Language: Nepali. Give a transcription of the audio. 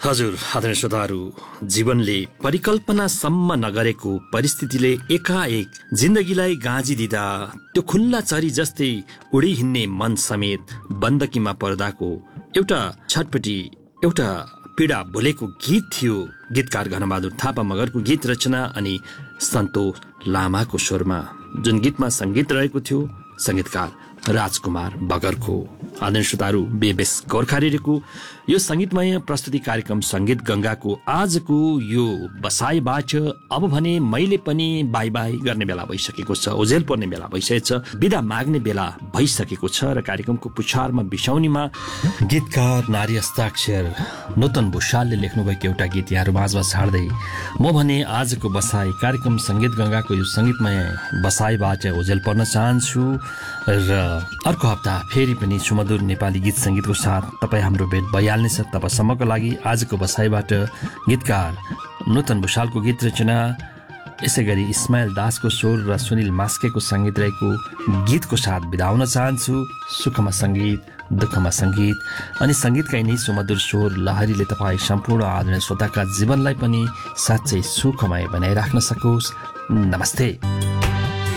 हजुर आदरणीय श्रोताहरू, जीवनले परिकल्पनासम्म नगरेको परिस्थितिले एकाएक जिन्दगीलाई गाँजिदिँदा त्यो खुल्ला चरी जस्तै उडी हिँड्ने मन समेत बन्दकीमा पर्दाको एउटा छटपटी, एउटा पीडा बोलेको गीत थियो। गीतकार घनबहादुर थापा मगरको गीत रचना अनि सन्तोष लामाको स्वरमा जुन गीतमा सङ्गीत रहेको थियो सङ्गीतकार राजकुमार बगरको। आदरणीय श्रोताहरू, बेबेस गोर्खा रेडियोको यो सङ्गीतमय प्रस्तुति कार्यक्रम सङ्गीत गङ्गाको आजको यो बसाइबाट अब भने मैले पनि बाई बाई गर्ने बेला भइसकेको छ, ओझेल पर्ने बेला भइसकेको छ, बिदा माग्ने बेला भइसकेको छ र कार्यक्रमको पुछारमा बिसाउनीमा गीतकार नारी हस्ताक्षर नूतन भुषालले लेख्नुभएको एउटा गीत यहाँहरू माझमा छाड्दै म भने आजको बसाई कार्यक्रम सङ्गीत गङ्गाको यो सङ्गीतमय बसाइबाट ओझेल पर्न चाहन्छु र अर्को हप्ता फेरि पनि सुमधुर नेपाली गीत सङ्गीतको साथ तपाईँ हाम्रो भेट भइहाल्नेछ। तपाईँसम्मको लागि आजको बसाइबाट गीतकार नूतन भुषालको गीत रचना, यसै गरी इस्माइल दासको स्वर र सुनिल मास्केको सङ्गीत रहेको गीतको साथ बिदा हुन चाहन्छु। सुखमा सङ्गीत, दुःखमा सङ्गीत अनि सङ्गीतका यिनै सुमधुर स्वर लहरीले तपाईँ सम्पूर्ण आदरणीय श्रोताका जीवनलाई पनि साँच्चै सुखमय बनाइराख्न सकोस्। नमस्ते।